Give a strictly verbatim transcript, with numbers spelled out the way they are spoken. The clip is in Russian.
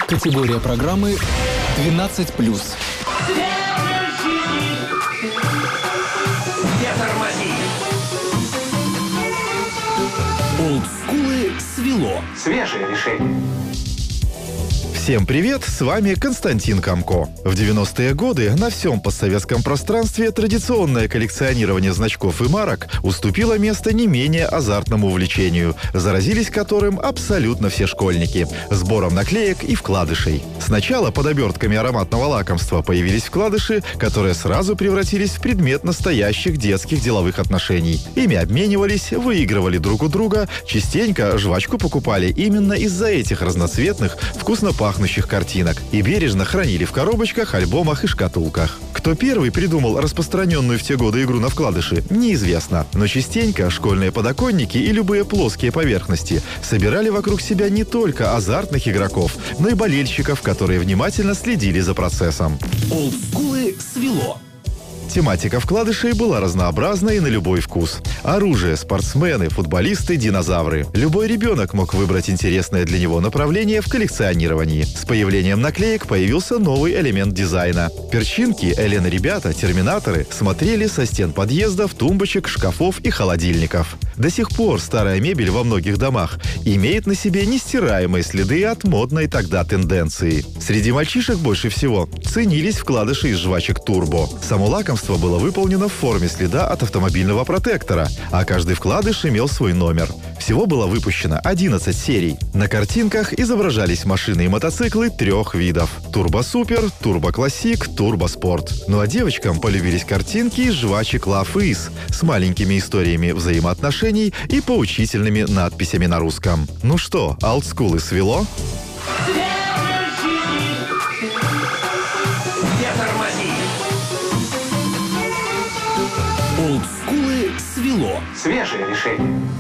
Категория программы двенадцать плюс. Олдскулы свело. Свежее решение. Всем привет, с вами Константин Камко. В девяностые годы на всем постсоветском пространстве традиционное коллекционирование значков и марок уступило место не менее азартному увлечению, заразились которым абсолютно все школьники – сбором наклеек и вкладышей. Сначала под обертками ароматного лакомства появились вкладыши, которые сразу превратились в предмет настоящих детских деловых отношений. Ими обменивались, выигрывали друг у друга, частенько жвачку покупали именно из-за этих разноцветных, вкусно пахнущих картинок и бережно хранили в коробочках, альбомах и шкатулках. Кто первый придумал распространенную в те годы игру на вкладыши, неизвестно. Но частенько школьные подоконники и любые плоские поверхности собирали вокруг себя не только азартных игроков, но и болельщиков, которые внимательно следили за процессом. Олдскулы свело. Тематика вкладышей была разнообразна и на любой вкус. Оружие, спортсмены, футболисты, динозавры. Любой ребенок мог выбрать интересное для него направление в коллекционировании. С появлением наклеек появился новый элемент дизайна. Перчинки, Элен-ребята, терминаторы смотрели со стен подъездов, тумбочек, шкафов и холодильников. До сих пор старая мебель во многих домах имеет на себе нестираемые следы от модной тогда тенденции. Среди мальчишек больше всего ценились вкладыши из жвачек «Турбо». Само лакомство было выполнено в форме следа от автомобильного протектора, а каждый вкладыш имел свой номер. Всего было выпущено одиннадцать серий. На картинках изображались машины и мотоциклы трех видов – Turbo Super, Turbo Classic, Turbo Sport. Ну а девочкам полюбились картинки из жвачек Love Is с маленькими историями взаимоотношений и поучительными надписями на русском. Ну что, олдскулы свело? Олдскулы свело. Свежее решение.